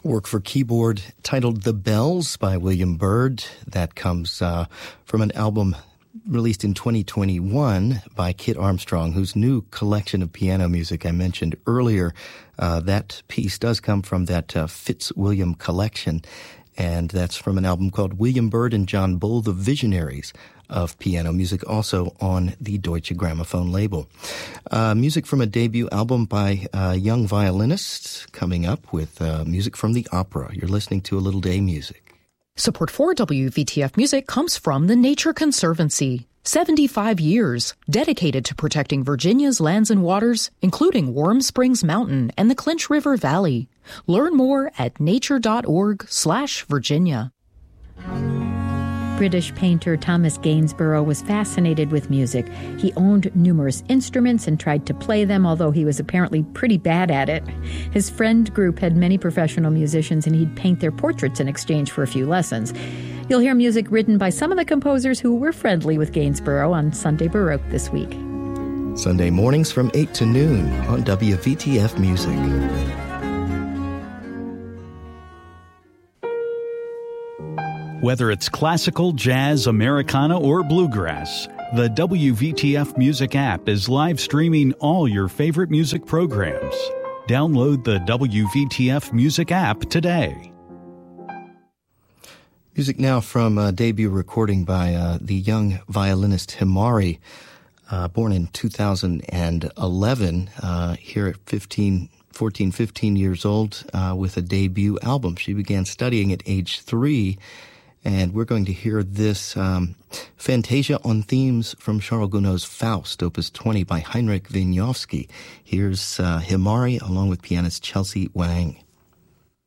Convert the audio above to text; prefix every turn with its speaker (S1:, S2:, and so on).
S1: work for keyboard titled The Bells by William Byrd. That comes from an album released in 2021 by Kit Armstrong, whose new collection of piano music I mentioned earlier. That piece does come from that Fitzwilliam collection, and that's from an album called William Byrd and John Bull, The Visionaries of Piano Music, also on the Deutsche Grammophon label. Music from a debut album by a young violinist coming up with music from the opera. You're listening to A Little Day Music.
S2: Support for WVTF Music comes from the Nature Conservancy. 75 years dedicated to protecting Virginia's lands and waters, including Warm Springs Mountain and the Clinch River Valley. Learn more at nature.org/Virginia.
S3: British painter Thomas Gainsborough was fascinated with music. He owned numerous instruments and tried to play them, although he was apparently pretty bad at it. His friend group had many professional musicians, and he'd paint their portraits in exchange for a few lessons. You'll hear music written by some of the composers who were friendly with Gainsborough on Sunday Baroque this week.
S1: Sunday mornings from 8 to noon on WVTF Music.
S4: Whether it's classical, jazz, Americana, or bluegrass, the WVTF Music app is live streaming all your favorite music programs. Download the WVTF Music app today.
S1: Music now from a debut recording by the young violinist Himari, born in 2011, here at 15 years old, with a debut album. She began studying at age 3. And we're going to hear this Fantasia on themes from Charles Gounod's Faust, Opus 20 by Heinrich Wieniawski. Here's Himari along with pianist Chelsea Wang.